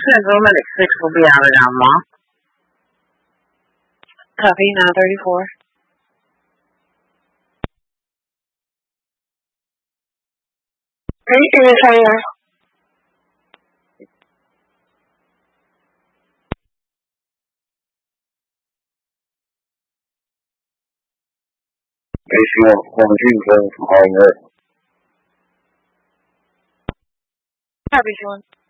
Room at 6 will be out now, Ma. Copy, 934. Anything is higher. AC quarantine zone from higher. Copy, Sean.